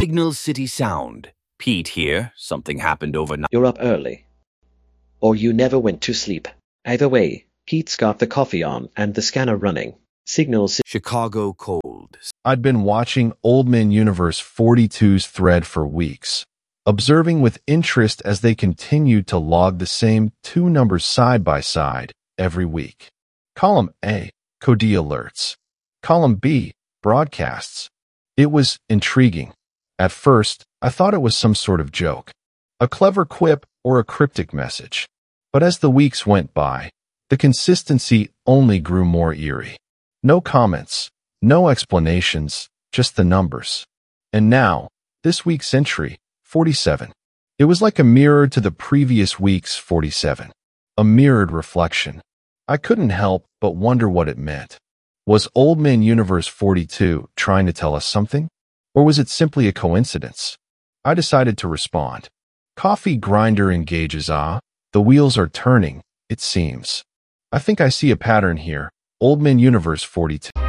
Signal City Sound. Pete here. Something happened overnight. You're up early. Or you never went to sleep. Either way, Pete's got the coffee on and the scanner running. Signal City. Chicago cold. I'd been watching Old Man Universe 42's thread for weeks, observing with interest as they continued to log the same two numbers side by side every week. Column A, Cody alerts. Column B, broadcasts. It was intriguing. At first, I thought it was some sort of joke, a clever quip or a cryptic message. But as the weeks went by, the consistency only grew more eerie. No comments, no explanations, just the numbers. And now, this week's entry, 47. It was like a mirror to the previous week's 47. A mirrored reflection. I couldn't help but wonder what it meant. Was Old Man Universe 42 trying to tell us something? Or was it simply a coincidence? I decided to respond. Coffee grinder engages. The wheels are turning, it seems. I think I see a pattern here. Old Man Universe 42.